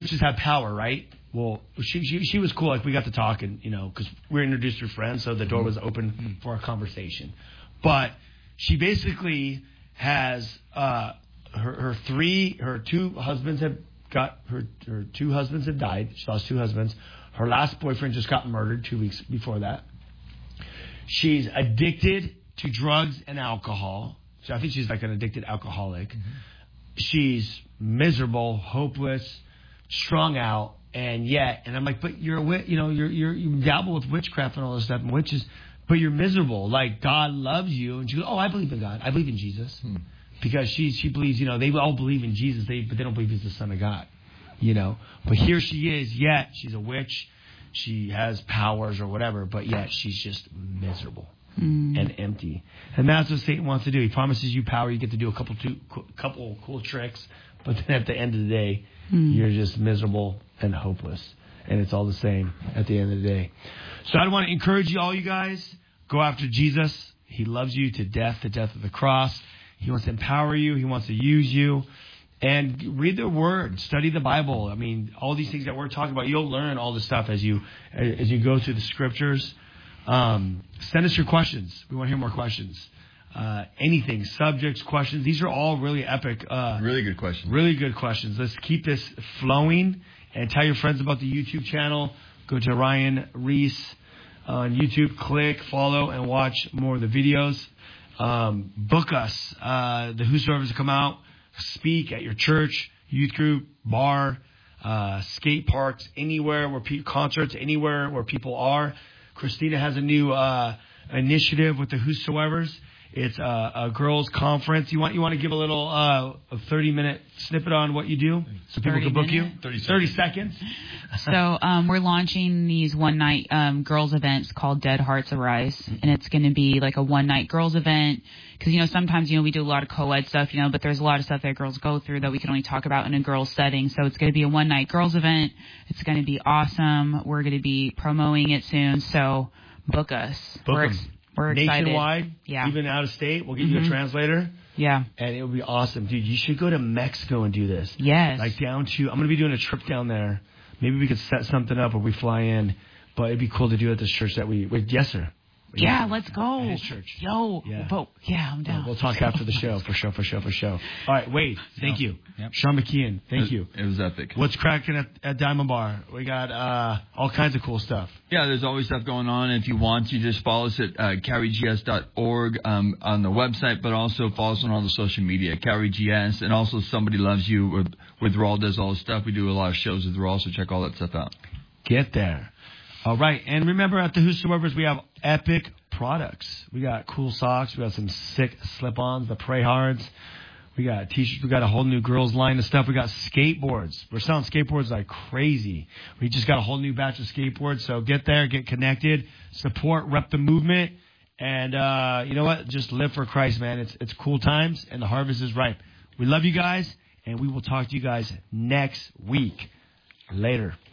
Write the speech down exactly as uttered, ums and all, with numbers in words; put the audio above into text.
witches have power, right? Well, she, she she was cool. Like, we got to talk, and, you know, because we were introduced to friends, so the door was open for a conversation. But she basically has uh, her her three, her two husbands have got her her two husbands have died. She lost two husbands. Her last boyfriend just got murdered two weeks before that. She's addicted to drugs and alcohol. So I think she's like an addicted alcoholic. Mm-hmm. She's miserable, hopeless, strung out, and yet, and I'm like, but you're a witch, you know, you're you're you dabble with witchcraft and all this stuff and witches, but you're miserable. Like, God loves you, and she goes, oh, I believe in God, I believe in Jesus, hmm. because she she believes, you know, they all believe in Jesus, they but they don't believe he's the Son of God, you know. But here she is, yet she's a witch, she has powers or whatever, but yet she's just miserable. Mm. And empty, and that's what Satan wants to do. He promises you power. You get to do a couple, two, couple cool tricks, but then at the end of the day, mm. you're just miserable and hopeless, and it's all the same at the end of the day. So I want to encourage you, all you guys, go after Jesus. He loves you to death, the death of the cross. He wants to empower you. He wants to use you, and read the Word, study the Bible. I mean, all these things that we're talking about, you'll learn all this stuff as you as you go through the Scriptures. Um, send us your questions. We want to hear more questions. Uh, anything, subjects, questions. These are all really epic. Uh, really good questions. Really good questions. Let's keep this flowing, and tell your friends about the YouTube channel. Go to Ryan Ries on YouTube. Click, follow, and watch more of the videos. Um, book us. Uh, the Whosoever's come out, speak at your church, youth group, bar, uh, skate parks, anywhere where pe- concerts, anywhere where people are. Christina has a new uh, initiative with the Whosoevers. It's a, a girls' conference. You want you want to give a little uh, a thirty minute snippet on what you do, so people can book minute? you. Thirty seconds. Thirty seconds. So um, we're launching these one night um, girls events called Dead Hearts Arise, and it's going to be like a one night girls event. Because, you know, sometimes, you know, we do a lot of co-ed stuff, you know, but there's a lot of stuff that girls go through that we can only talk about in a girls setting. So it's going to be a one night girls event. It's going to be awesome. We're going to be promoting it soon. So book us. Book we're, ex- we're excited. Nationwide, yeah. even out of state. We'll get mm-hmm. you a translator. Yeah. And it would be awesome. Dude, you should go to Mexico and do this. Yes. Like down to, I'm going to be doing a trip down there. Maybe we could set something up where we fly in. But it'd be cool to do at this church that we, wait, yes, sir. Yeah, let's go. At his church. Yo. Yeah. But, yeah, I'm down. We'll talk after the show, for sure, for sure, for sure. All right, Wade, thank you. Yep. Sean McKeon, thank it, you. It was epic. What's cracking at, at Diamond Bar? We got uh, all kinds of cool stuff. Yeah, there's always stuff going on. If you want to, just follow us at uh, carry g s dot org um, on the website, but also follow us on all the social media, CarryGS, and also Somebody Loves You, with, with Raul does all the stuff. We do a lot of shows with Raul, so check all that stuff out. Get there. All right, and remember at the Whosoevers, we have epic products. We got cool socks. We got some sick slip-ons, the Pray Hards. We got t-shirts. We got a whole new girls line of stuff. We got skateboards. We're selling skateboards like crazy. We just got a whole new batch of skateboards. So get there, get connected, support, rep the movement, and uh, you know what? Just live for Christ, man. It's it's cool times, and the harvest is ripe. We love you guys, and we will talk to you guys next week. Later.